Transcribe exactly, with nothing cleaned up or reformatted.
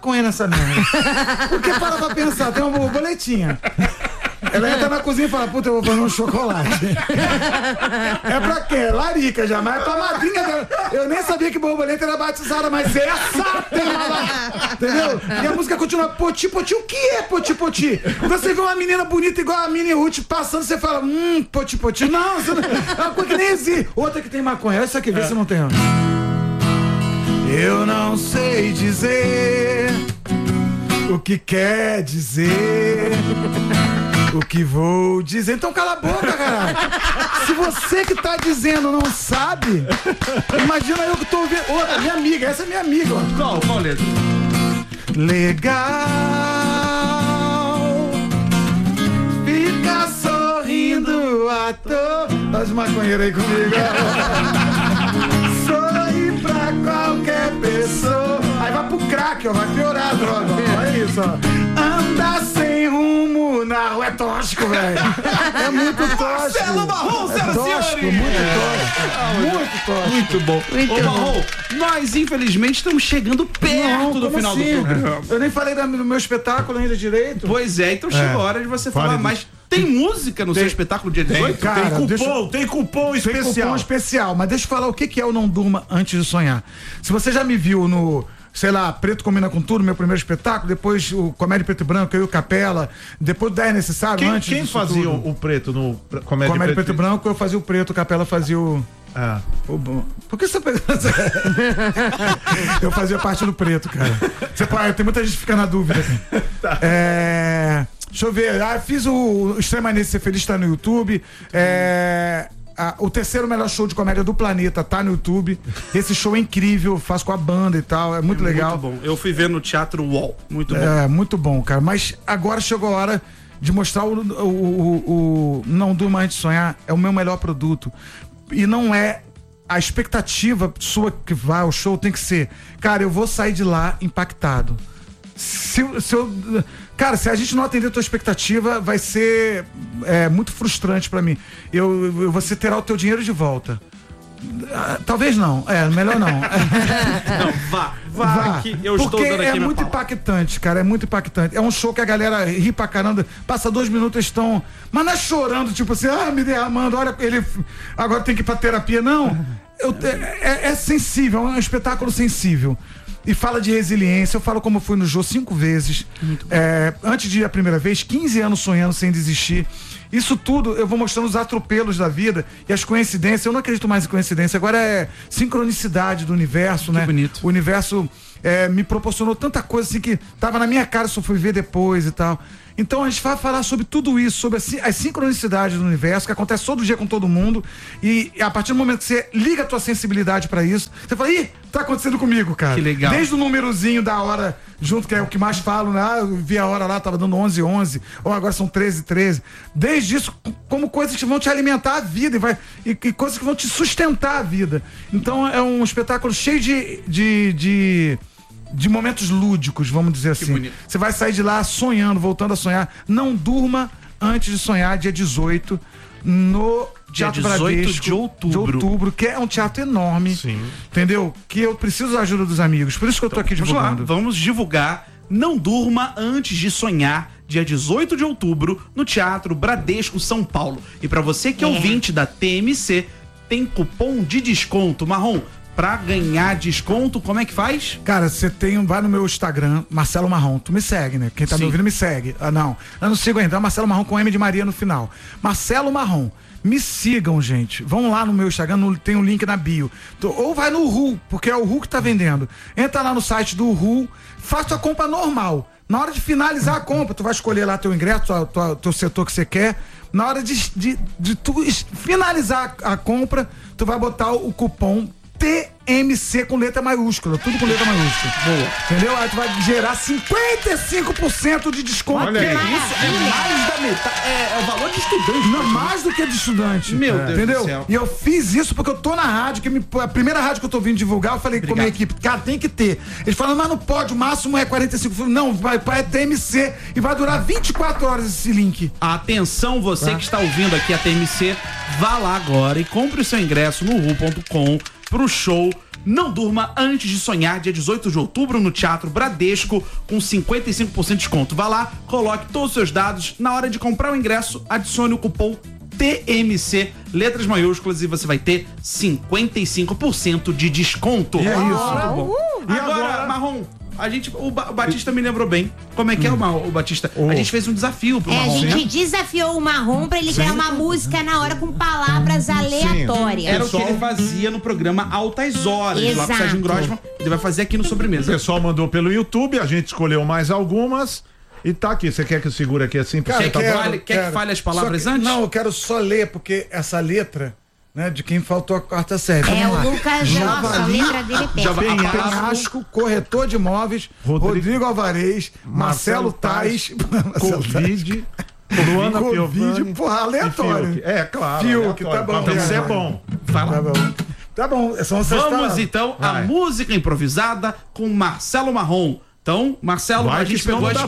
maconha nessa merda. Porque para pra pensar, tem uma borboletinha. Ela entra na cozinha e fala, puta, eu vou fazer um chocolate. É pra quê? Larica já, mas é pra madrinha dela. Eu nem sabia que borboleta era batizada, mas essa tem uma lá. Entendeu? E a música continua, poti, poti, o que é poti, poti? Você vê uma menina bonita igual a Minnie Ruth passando, você fala, hum, poti, poti. Não, você não... é uma coisa que nem existe. Outra que tem maconha, essa aqui, vê se não tem. Eu não sei dizer o que quer dizer, o que vou dizer. Então cala a boca, caralho. Se você que tá dizendo não sabe, imagina eu que tô ouvindo. Outra, minha amiga, essa é minha amiga. Ó. Qual, qual letra? Legal fica sorrindo à toa. Faz maconheiro aí comigo. Sorri pra qualquer pessoa. Aí vai pro crack, ó, vai piorar a droga. Ó. Olha isso, ó. Anda sem rumo na rua. É tóxico, velho. É muito tóxico. Marcelo Marrom, é tóxico, muito tóxico. É. Muito tóxico. Muito bom. Muito Ô, bom. Marrom, nós infelizmente estamos chegando perto Não, do como final assim? do programa. Eu nem falei do meu espetáculo ainda direito. Pois é, então chegou a hora de você falar Fale mais. Tem música no Tem. seu espetáculo dia dezoito? Cara, tem cupom, deixa- tem cupom Tem especial. cupom especial, mas deixa eu falar o que que é o Não Durma Antes de Sonhar. Se você já me viu no, sei lá, Preto Combina com Tudo, meu primeiro espetáculo, depois o Comédia Preto e Branco, eu e o Capela, depois do dez Necessário, Quem, antes quem disso fazia tudo. o, o preto no pr- Comédia, Comédia Preto Preto e Branco, eu fazia o Preto, o Capela fazia o... Ah. o bom. Por que você pegou essa... Eu fazia parte do Preto, cara. Você pode, tem muita gente que fica na dúvida. Tá. É... Deixa eu ver. Ah, fiz o Extrema Maneira de Ser Feliz, tá no YouTube. É... Ah, o terceiro melhor show de comédia do planeta tá no YouTube. Esse show é incrível, faço com a banda e tal, é muito É legal. Muito bom. Eu fui ver no Teatro Wall. Muito bom. É, muito bom, cara. Mas agora chegou a hora de mostrar o, o, o, o Não Durma Antes de Sonhar. É o meu melhor produto. E não é a expectativa sua que vai ao show, tem que ser, cara, eu vou sair de lá impactado. Se, se eu, cara, se a gente não atender a tua expectativa, vai ser é, muito frustrante pra mim. Eu, eu, você terá o teu dinheiro de volta. Ah, talvez não, é, melhor não. Não, vá, vá, Vá, que eu porque estou dando aqui é minha muito palavra. impactante, cara, é muito impactante. É um show que a galera ri pra caramba, passa dois minutos, estão, mas não é chorando, tipo assim, ah, me derramando, olha, ele agora tem que ir pra terapia, não. Eu, é, é sensível, é um espetáculo sensível. E fala de resiliência, eu falo como eu fui no Jô cinco vezes. É, antes de ir a primeira vez, quinze anos sonhando sem desistir. Isso tudo eu vou mostrando os atropelos da vida e as coincidências. Eu não acredito mais em coincidência, agora é sincronicidade do universo, Que né? bonito. O universo é, me proporcionou tanta coisa assim que tava na minha cara, só fui ver depois e tal. Então a gente vai falar sobre tudo isso, sobre as, as sincronicidades do universo, que acontece todo dia com todo mundo. E a partir do momento que você liga a tua sensibilidade pra isso, você fala, ih, tá acontecendo comigo, cara. Que legal. Desde o númerozinho da hora, junto, que é o que mais falo, né? Ah, eu vi a hora lá, tava dando onze, onze, ou agora são treze, treze. Desde isso, como coisas que vão te alimentar a vida e, vai, e, e coisas que vão te sustentar a vida. Então é um espetáculo cheio de... de, de de momentos lúdicos, vamos dizer assim. bonito. Você vai sair de lá sonhando, voltando a sonhar. Não durma antes de sonhar, dia dezoito, no Dia Teatro dezoito Bradesco, de outubro. de outubro, que é um teatro enorme. Sim. Entendeu? Que eu preciso da ajuda dos amigos. Por isso que eu tô aqui Vamos lá, divulgando. vamos divulgar Não Durma Antes de Sonhar, dia dezoito de outubro, no Teatro Bradesco, São Paulo. E pra você que é ouvinte da T M C, tem cupom de desconto. Marrom, pra ganhar desconto, como é que faz? Cara, você tem, vai no meu Instagram, Marcelo Marrom, tu me segue, né? Quem tá Sim. me ouvindo me segue. Ah, não, eu não sigo ainda, é Marcelo Marrom com M de Maria no final. Marcelo Marrom, me sigam, gente. Vão lá no meu Instagram, no, tem um link na bio. Tô- ou vai no Ru, porque é o Ru que tá vendendo. Entra lá no site do Ru, faz tua compra normal. Na hora de finalizar a compra, tu vai escolher lá teu ingresso, tua, tua, teu setor que você quer. Na hora de, de, de tu es- finalizar a compra, tu vai botar o cupom T M C com letra maiúscula, tudo com letra maiúscula. Boa. Entendeu? Aí tu vai gerar cinquenta e cinco por cento de desconto. Olha aí. Isso é mais da metade. É, é o valor de estudante. Não, mais do que de estudante. Meu Deus Entendeu? do céu. E eu fiz isso porque eu tô na rádio, que me- a primeira rádio que eu tô vindo divulgar, eu falei com a minha equipe, cara, tem que ter. Eles falaram, mas não pode, o máximo é quarenta e cinco. Eu falei, não, vai para T M C e vai durar vinte e quatro horas esse link. Atenção, você que está ouvindo aqui a T M C, vá lá agora e compre o seu ingresso no ru ponto com pro show Não Durma Antes de Sonhar, dia dezoito de outubro, no Teatro Bradesco, com cinquenta e cinco por cento de desconto. Vá lá, coloque todos os seus dados. Na hora de comprar o ingresso, adicione o cupom T M C, letras maiúsculas, e você vai ter cinquenta e cinco por cento de desconto. E é isso. Muito bom. Uh, E agora, agora, Marrom, a gente, o, ba o Batista me lembrou bem. Como é que é o, Marrom, o Batista? Oh. A gente fez um desafio pro É, Marrom, a gente né? desafiou o Marrom pra ele criar uma música na hora com palavras aleatórias. Era o que ele fazia no programa Altas Horas, lá com o Exato. Serginho Grossman. Ele vai fazer aqui no O Sobremesa. pessoal mandou pelo YouTube, a gente escolheu mais algumas e tá aqui. Você quer que eu segure aqui assim? pra Cara, você? Tá quer- bom? fale- quer que fale as palavras Só que- antes? Não, eu quero só ler, porque essa letra, né, de quem faltou a quarta série. É, Vamos lá. o Lucas, nossa, a Javali, letra dele é péssima. Javali. Penhasco, corretor de imóveis, Rodrigo- Rodrigo, Alvarez, Marcelo Marcelo Tais, Marcelo Tais, Covid, Luana Covid, Piovani porra, aleatório. e Fiuk. É, claro. Fiuk, aleatório. tá bom. Tem que ser Aleatório. bom. Vai Tá lá. bom. Tá bom, são essas Vamos palavras. então à Vai. música improvisada com Marcelo Marrom. Então, Marcelo, Vai, a que gente senão pegou não as dá